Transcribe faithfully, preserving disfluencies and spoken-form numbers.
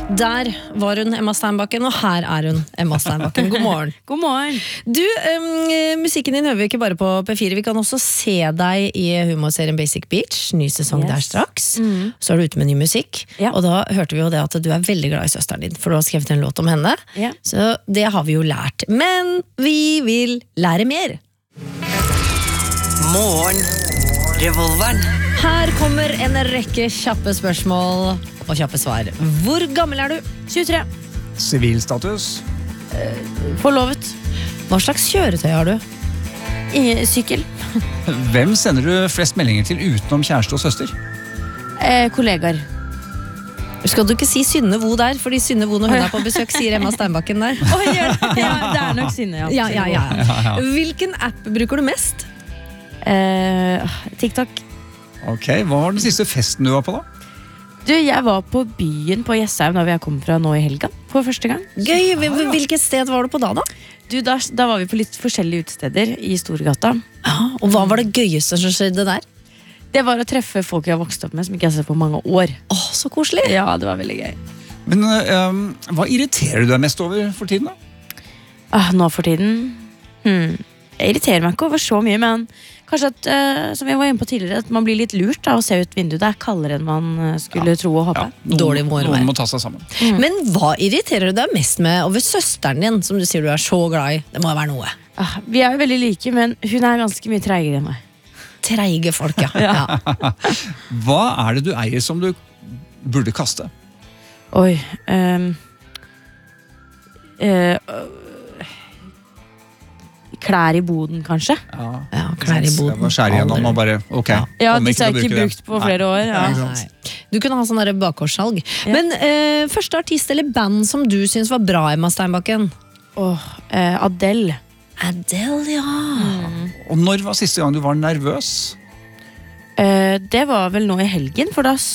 Der var hun, Emma Steinbakken, og her er hun, Emma Steinbakken. God morgen. God morgen. Du, um, musikken din hører vi ikke bare på P fire, vi kan også se deg i humorserien Basic Beach, ny sesong yes. der straks. Mm. Så er du ute med ny musikk, ja. Og da hørte vi jo det at du er veldig glad i søsteren din, for du har skrevet en låt om henne. Ja. Så det har vi jo lært. Men vi vil lære mer. Morgen, revolveren. Her kommer en rekke kjappe spørsmål og kjappe svar. Hvor gammel er du? tjuetre. Sivilstatus? Eh, forlovet. Hva slags kjøretøy har du? Ingen sykkel. Hvem sender du flest meldinger til utenom kjæreste og søster? Eh, kollegaer. Skal du ikke si Synne Vo der? Fordi Synne Vo når hun er på besøk sier Emma Steinbakken der. Oh, ja, ja, det er nok Synne, ja. Ja, ja, ja. ja, ja. Hvilken app bruker du mest? Eh, TikTok. Ok, hva var den siste festen du var på da? Du, jeg var på byen på Jessheim da vi kom fra nå i helgen, for første gang. Gøy, hvilket sted var du på da da? Du, da, da var vi på litt forskjellige utesteder i Storgata. Ja, og hva var det gøyeste som skjedde der? Det var å treffe folk jeg har vokst opp med, som ikke jeg har sett på mange år. Åh, så koselig. Ja, det var veldig gøy. Men um, hva irriterer du deg mest over for tiden da? Ah, nå for tiden? Hmm. Jeg irriterer meg ikke over så mye, men kanskje at, uh, som jeg var inne på tidligere, at man blir litt lurt da, å se ut vinduet. Det er kaldere enn man skulle ja. tro og håpe. Ja, noen, Dårlig vår noen må ta seg sammen. Mm. Men hva irriterer du deg mest med over søsteren din, som du sier du er så glad i? Det må være noe. Ah, vi er jo veldig like, men hun er ganske mye treigere enn meg. Treige folk, ja. ja. Hva er det du eier som du burde kaste? Oi, um, uh, klær i boden, kanskje? Ja, ja klær i boden. Det var skjær igjennom og bare, ok. Ja, disse har jeg ikke brukt på flere år. Ja. Nei. Du kunne ha sånn der bakgårdssalg. Ja. Men eh, første artist eller band som du synes var bra, Emma Steinbakken? Åh, eh, Adele. Adele, ja. Mm. Og når var siste gang du var nervøs? Eh, det var vel nå i helgen, for da